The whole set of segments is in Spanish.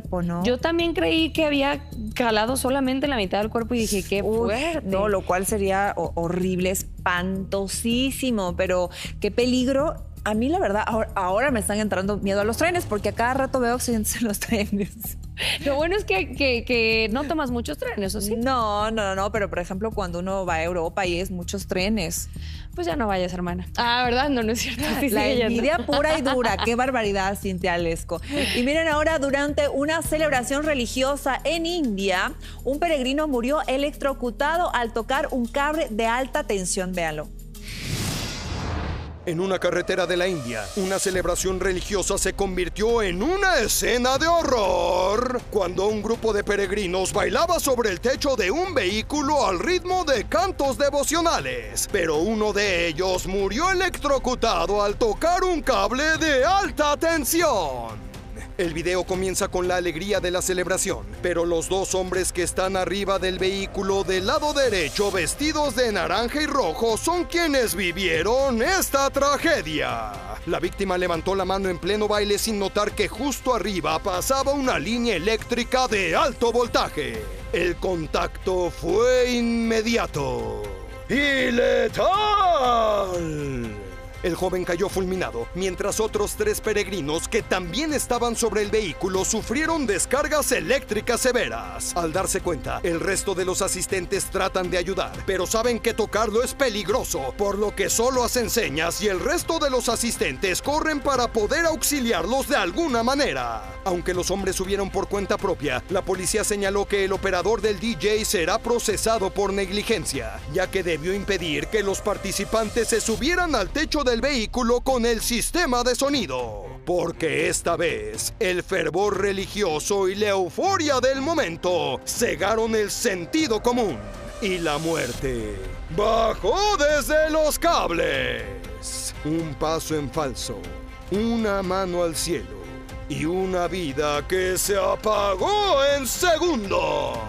cuerpo, ¿no? Yo también creí que había calado solamente la mitad del cuerpo y dije, qué fuerte. No, lo cual sería horrible, espantosísimo, pero qué peligro. A mí, la verdad, ahora me están entrando miedo a los trenes, porque a cada rato veo accidentes en los trenes. Lo bueno es que no tomas muchos trenes, ¿o sí? No, pero por ejemplo, cuando uno va a Europa y es muchos trenes. Pues ya no vayas, hermana. Ah, ¿verdad? No es cierto. Sí, la envidia pura y dura. Qué barbaridad, Cintia Lesco. Y miren ahora, durante una celebración religiosa en India, un peregrino murió electrocutado al tocar un cable de alta tensión. Véanlo. En una carretera de la India, una celebración religiosa se convirtió en una escena de horror cuando un grupo de peregrinos bailaba sobre el techo de un vehículo al ritmo de cantos devocionales. Pero uno de ellos murió electrocutado al tocar un cable de alta tensión. El video comienza con la alegría de la celebración, pero los dos hombres que están arriba del vehículo del lado derecho vestidos de naranja y rojo son quienes vivieron esta tragedia. La víctima levantó la mano en pleno baile sin notar que justo arriba pasaba una línea eléctrica de alto voltaje. El contacto fue inmediato y letal. El joven cayó fulminado, mientras otros 3 peregrinos que también estaban sobre el vehículo sufrieron descargas eléctricas severas. Al darse cuenta, el resto de los asistentes tratan de ayudar, pero saben que tocarlo es peligroso, por lo que solo hacen señas y el resto de los asistentes corren para poder auxiliarlos de alguna manera. Aunque los hombres subieron por cuenta propia, la policía señaló que el operador del DJ será procesado por negligencia, ya que debió impedir que los participantes se subieran al techo del vehículo con el sistema de sonido. Porque esta vez, el fervor religioso y la euforia del momento cegaron el sentido común y la muerte bajó desde los cables. Un paso en falso, una mano al cielo y una vida que se apagó en segundos.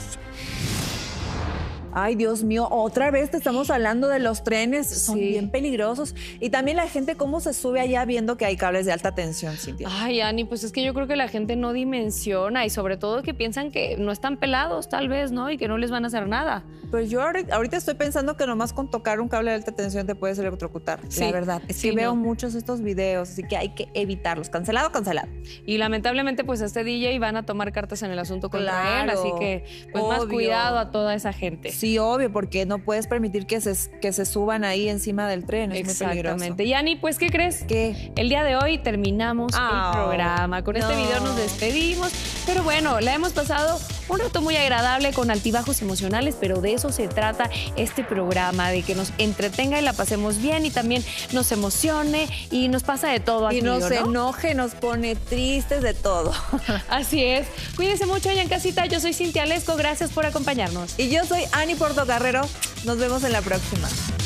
Ay, Dios mío, otra vez te estamos hablando de los trenes, son Sí. bien peligrosos. Y también la gente cómo se sube allá viendo que hay cables de alta tensión, Cintia. Ay, Ani, pues es que yo creo que la gente no dimensiona y sobre todo que piensan que no están pelados, tal vez, ¿no? Y que no les van a hacer nada. Pues yo ahorita estoy pensando que nomás con tocar un cable de alta tensión te puedes electrocutar. Sí, la verdad. Es sí, que veo no. muchos estos videos, así que hay que evitarlos. Cancelado, cancelado. Y lamentablemente, pues a este DJ van a tomar cartas en el asunto contra él, Claro, así que pues más obvio. cuidado a toda esa gente. Sí, obvio, porque no puedes permitir que se suban ahí encima del tren. Es muy peligroso. Exactamente. Y Ani, pues, ¿qué crees? ¿Qué? El día de hoy terminamos el programa. Con este no. video nos despedimos. Pero bueno, la hemos pasado un rato muy agradable con altibajos emocionales, pero de eso se trata este programa, de que nos entretenga y la pasemos bien y también nos emocione y nos pasa de todo aquí, Y nos ¿no? enoje, nos pone tristes, de todo. Así es. Cuídense mucho allá en casita. Yo soy Cintia Lesco. Gracias por acompañarnos. Y yo soy Ani Portocarrero. Nos vemos en la próxima.